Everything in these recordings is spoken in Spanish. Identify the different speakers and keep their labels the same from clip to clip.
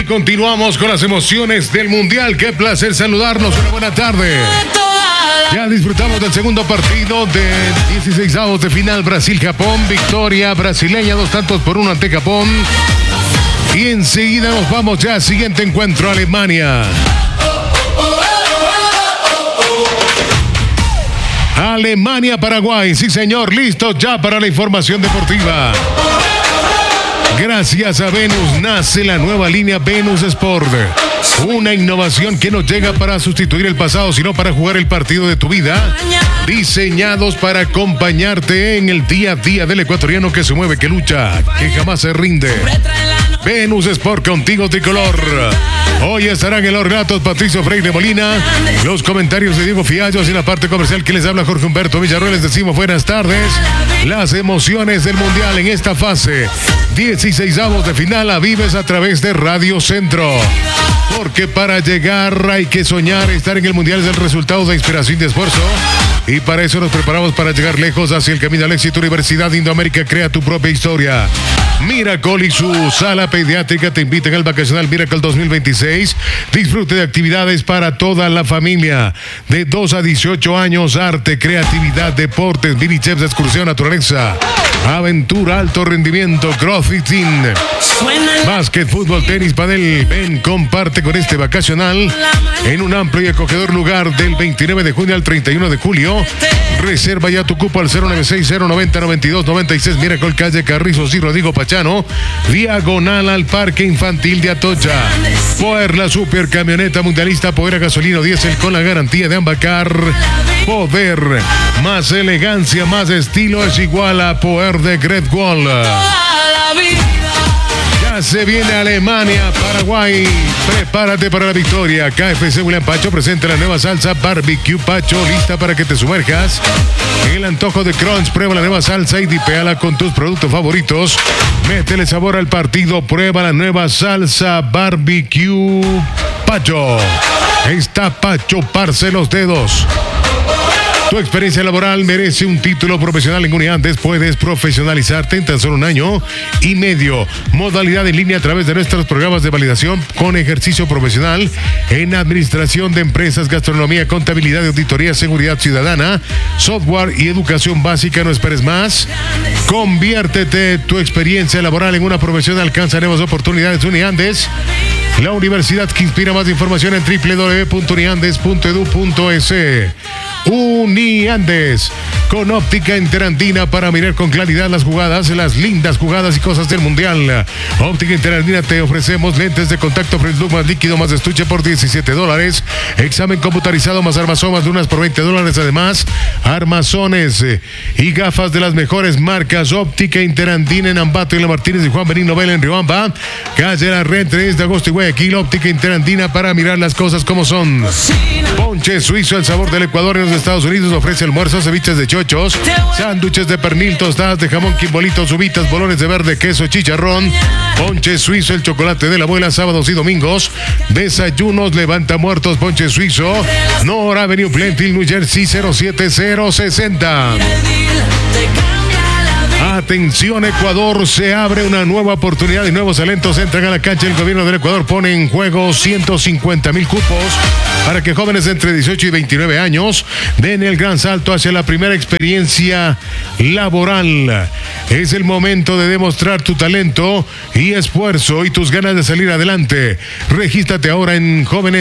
Speaker 1: continuamos con las emociones del Mundial. Qué placer saludarnos. Una buena tarde. Ya disfrutamos del segundo partido de 16avos de final Brasil-Japón. Victoria brasileña, 2-1 ante Japón. Y enseguida nos vamos ya al siguiente encuentro, Alemania. Alemania-Paraguay. Sí, señor. Listo ya para la información deportiva. Gracias a Venus nace la nueva línea Venus Sport. Una innovación que no llega para sustituir el pasado, sino para jugar el partido de tu vida. Diseñados para acompañarte en el día a día del ecuatoriano que se mueve, que lucha, que jamás se rinde. Venus Sport, contigo tricolor. Hoy estarán en los relatos Patricio Freire Molina, los comentarios de Diego Fiallos y en la parte comercial que les habla Jorge Humberto Villarroel. Les decimos buenas tardes. Las emociones del Mundial en esta fase 16avos de final la vives a través de Radio Centro. Porque para llegar hay que soñar. Estar en el Mundial es el resultado de inspiración y de esfuerzo. Y para eso nos preparamos para llegar lejos hacia el camino al éxito. Universidad Indoamérica, crea tu propia historia. Miracle y su sala pediátrica te invitan al vacacional Miracle 2026. Disfrute de actividades para toda la familia. De 2 a 18 años, arte, creatividad, deportes, mini chefs, excursión, naturaleza, aventura, alto rendimiento, crossfitting, básquet, fútbol, tenis, padel. Ven, comparte con este vacacional en un amplio y acogedor lugar del 29 de junio al 31 de julio. Reserva ya tu cupo al 096-090-9296. Miracle, calle Carrizos y Rodrigo Pachano, diagonal al Parque Infantil de Atocha. Poder, la super camioneta mundialista Poder a gasolina diésel con la garantía de Ambacar. Poder, más elegancia, más estilo es igual a Poder de Great Wall. Ya se viene Alemania, Paraguay. Prepárate para la victoria. KFC William Pacho presenta la nueva salsa Barbecue Pacho, lista para que te sumerjas en el antojo de Crunch. Prueba la nueva salsa y dipeala con tus productos favoritos. Métele sabor al partido. Prueba la nueva salsa Barbecue Pacho. Está Pacho, parce los dedos. Tu experiencia laboral merece un título profesional en Uniandes. Puedes profesionalizarte en tan solo 1 año y medio. Modalidad en línea a través de nuestros programas de validación con ejercicio profesional en administración de empresas, gastronomía, contabilidad, auditoría, seguridad ciudadana, software y educación básica. No esperes más. Conviértete tu experiencia laboral en una profesión. Alcanza nuevas oportunidades. Uniandes, la universidad que inspira. Más información en www.uniandes.edu.es. Uniandes, con óptica interandina para mirar con claridad las jugadas, las lindas jugadas y cosas del Mundial. Óptica interandina te ofrecemos lentes de contacto Fred Look más líquido más estuche por $17. Examen computarizado más armazón más lunas por $20. Además, armazones y gafas de las mejores marcas. Óptica interandina en Ambato y La Martínez y Juan Benigno Vela en Riobamba. Calle La Red 3 de agosto y Guayaquil. Óptica interandina para mirar las cosas como son. Ponche Suizo, el sabor del Ecuador en los Estados Unidos, ofrece almuerzos, ceviches de chochos, sándwiches de pernil, tostadas de jamón, quimbolitos, uvitas, bolones de verde, queso, chicharrón. Ponche Suizo, el chocolate de la abuela, sábados y domingos. Desayunos, levanta muertos, Ponche Suizo. North Avenue, Plainfield, New Jersey, 07060. Atención Ecuador, se abre una nueva oportunidad y nuevos talentos entran a la cancha. El gobierno del Ecuador pone en juego 150,000 cupos para que jóvenes de entre 18 y 29 años den el gran salto hacia la primera experiencia laboral. Es el momento de demostrar tu talento y esfuerzo y tus ganas de salir adelante. Regístrate ahora en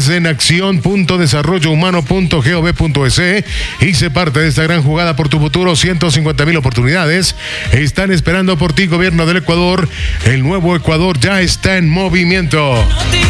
Speaker 1: jovenesenaccion.desarrollohumano.gov.es y sé parte de esta gran jugada por tu futuro. 150,000 oportunidades están esperando por ti, gobierno del Ecuador. El nuevo Ecuador ya está en movimiento.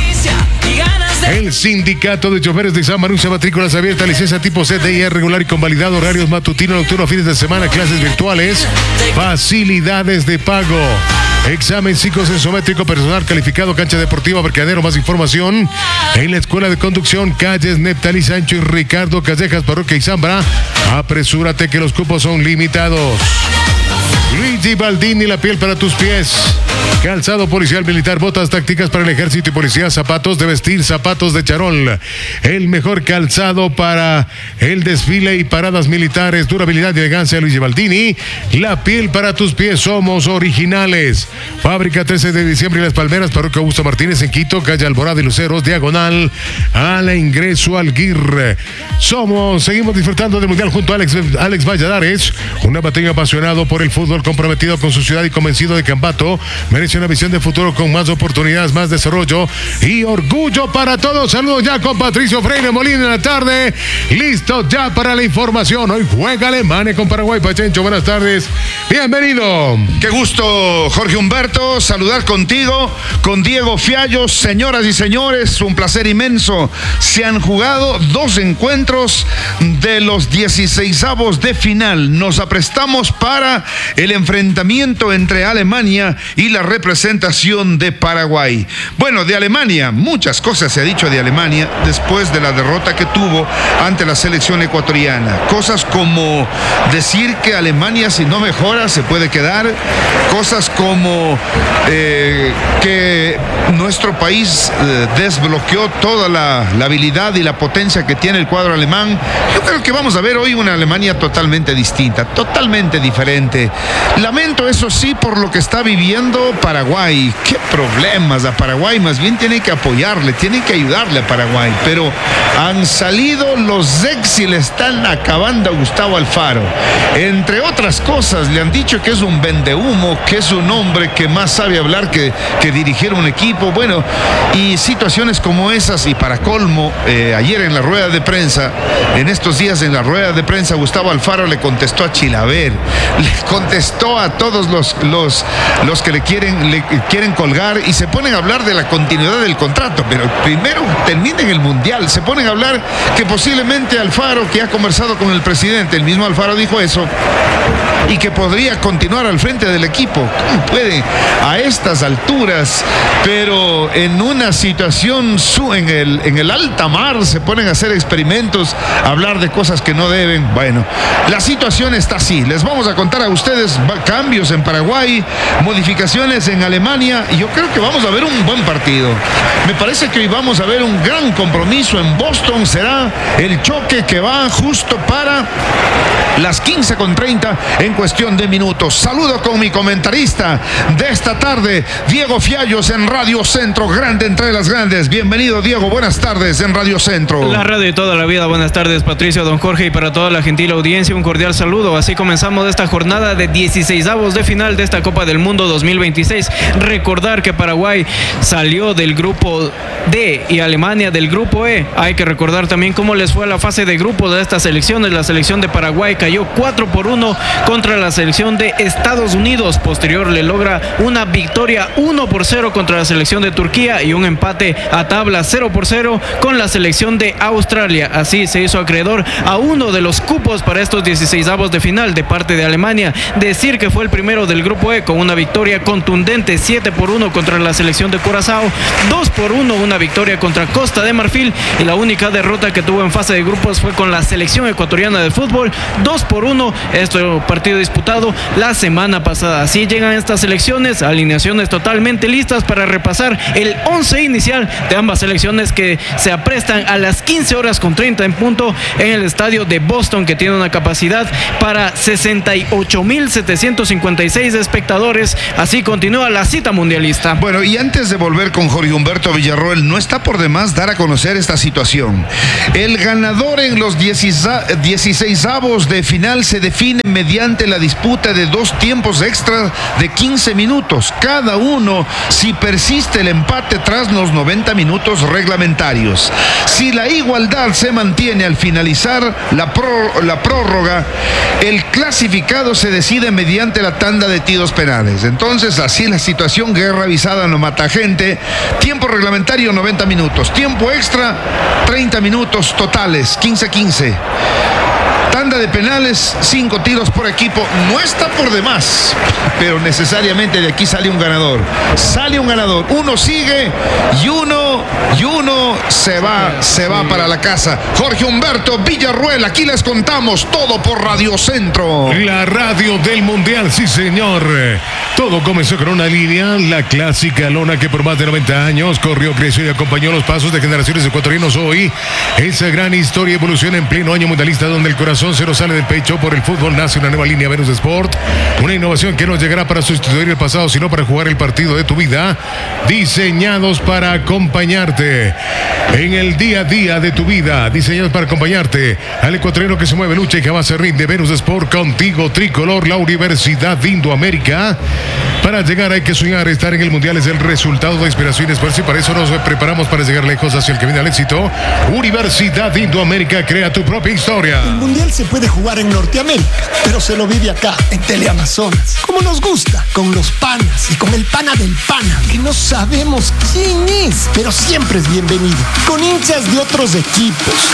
Speaker 1: El sindicato de choferes de Isama anuncia matrículas abiertas, licencia tipo CDI regular y convalidado, horarios matutino, nocturno, fines de semana, clases virtuales, facilidades de pago, examen psicosensométrico, personal calificado, cancha deportiva, Abarcadero. Más información en la Escuela de Conducción, calles Neptali Sancho y Ricardo Callejas, Parroquia y Zambra. Apresúrate que los cupos son limitados. Luigi Baldini, la piel para tus pies. Calzado policial militar, botas tácticas para el ejército y policía, zapatos de vestir, zapatos de charol. El mejor calzado para el desfile y paradas militares, durabilidad y elegancia, Luigi Baldini. La piel para tus pies, somos originales. Fábrica 13 de diciembre y Las Palmeras, Parroquia Augusto Martínez en Quito, calle Alborada y Luceros, diagonal a la ingreso al GIR. Seguimos disfrutando del Mundial junto a Alex Valladares, un abateño apasionado por el fútbol, comprometido con su ciudad y convencido de que Ambato merece una visión de futuro con más oportunidades, más desarrollo y orgullo para todos. Saludos ya con Patricio Freire Molina en la tarde. Listo ya para la información. Hoy juega Alemania con Paraguay. Pachencho, buenas tardes. Bienvenido.
Speaker 2: Qué gusto, Jorge Humberto, saludar contigo, con Diego Fiallo. Señoras y señores, un placer inmenso. Se han jugado 2 encuentros de los 16avos de final. Nos aprestamos para el enfrentamiento entre Alemania y la representación de Paraguay. Bueno, de Alemania, muchas cosas se ha dicho de Alemania después de la derrota que tuvo ante la selección ecuatoriana. Cosas como decir que Alemania, si no mejora, se puede quedar. Cosas como que nuestro país desbloqueó toda la habilidad y la potencia que tiene el cuadro alemán. Yo creo que vamos a ver hoy una Alemania totalmente distinta, totalmente diferente. Lamento, eso sí, por lo que está viviendo Paraguay. Qué problemas a Paraguay, más bien tienen que apoyarle, tienen que ayudarle a Paraguay, pero han salido los ex y le están acabando a Gustavo Alfaro. Entre otras cosas, le han dicho que es un vendehumo, que es un hombre que más sabe hablar que dirigir un equipo. Bueno, y situaciones como esas, y para colmo, ayer en la rueda de prensa, en estos días en la rueda de prensa, Gustavo Alfaro le contestó a Chilaver, le contestó a todos los que le quieren colgar, y se ponen a hablar de la continuidad del contrato, pero primero terminen el Mundial. Se ponen a hablar que posiblemente Alfaro, que ha conversado con el presidente, el mismo Alfaro dijo eso, y que podría continuar al frente del equipo. ¿Cómo puede a estas alturas? Pero en una situación en el alta mar se ponen a hacer experimentos, a hablar de cosas que no deben. Bueno, la situación está así. Les vamos a contar a ustedes cambios en Paraguay, modificaciones en Alemania, y yo creo que vamos a ver un buen partido. Me parece que hoy vamos a ver un gran compromiso en Boston. Será el choque que va justo para las 15:30 en cuestión de minutos. Saludo con mi comentarista de esta tarde, Diego Fiallos, en Radio Centro, grande entre las grandes. Bienvenido, Diego, buenas tardes en Radio Centro.
Speaker 3: La radio de toda la vida. Buenas tardes, Patricio, don Jorge, y para toda la gentil audiencia, un cordial saludo. Así comenzamos esta jornada de 16avos de final de esta Copa del Mundo 2026. Recordar que Paraguay salió del grupo D y Alemania del grupo E. Hay que recordar también cómo les fue a la fase de grupos de estas selecciones. La selección de Paraguay cayó 4-1 contra la selección de Estados Unidos. Posterior le logra una victoria 1-0 contra la selección de Turquía y un empate a tabla 0-0 con la selección de Australia. Así se hizo acreedor a uno de los cupos para estos 16avos de final de parte de Alemania. Decir que fue el primero del grupo E con una victoria contundente 7-1 contra la selección de Curazao, 2-1 una victoria contra Costa de Marfil, y la única derrota que tuvo en fase de grupos fue con la selección ecuatoriana de fútbol, 2-1. Esto partido disputado la semana pasada. Así llegan estas selecciones, alineaciones totalmente listas para repasar el 11 inicial de ambas selecciones, que se aprestan a las 15:30 en punto en el estadio de Boston, que tiene una capacidad para 68.756 espectadores. Así continúa la cita mundialista.
Speaker 2: Bueno, y antes de volver con Jorge Humberto Villarroel, no está por demás dar a conocer esta situación. El ganador en los 16avos de final se define mediante la disputa de 2 tiempos extra de 15 minutos cada uno, si persiste el empate tras los 90 minutos reglamentarios. Si la igualdad se mantiene al finalizar la prórroga, el clasificado se decide mediante la tanda de tiros penales. Entonces, así la situación: guerra avisada no mata gente. Tiempo reglamentario 90 minutos, tiempo extra 30 minutos totales, 15-15. Tanda de penales, 5 tiros por equipo. No está por demás, pero necesariamente de aquí sale un ganador. Sale un ganador. Uno sigue y uno se va para la casa. Jorge Humberto Villarruel, aquí les contamos todo por Radio Centro.
Speaker 1: La radio del Mundial, sí señor. Todo comenzó con una línea, la clásica lona que por más de 90 años corrió, creció y acompañó los pasos de generaciones ecuatorianos. Hoy, esa gran historia evoluciona en pleno año mundialista donde el corazón se nos sale del pecho por el fútbol. Nace una nueva línea Venus Sport, una innovación que no llegará para sustituir el pasado, sino para jugar el partido de tu vida, diseñados para acompañarte en el día a día de tu vida, diseñados para acompañarte al ecuatoriano que se mueve, lucha y jamás se rinde. Venus Sport, contigo tricolor, la Universidad de Indoamérica. Para llegar hay que soñar, estar en el Mundial es el resultado de inspiración y esfuerzo, y para eso nos preparamos para llegar lejos hacia el camino al éxito. Universidad de Indoamérica, crea tu propia historia.
Speaker 4: El Mundial se puede jugar en Norteamérica, pero se lo vive acá, en Teleamazonas. Como nos gusta, con los panas y con el pana del pana, que no sabemos quién es, pero siempre es bienvenido. Con hinchas de otros equipos.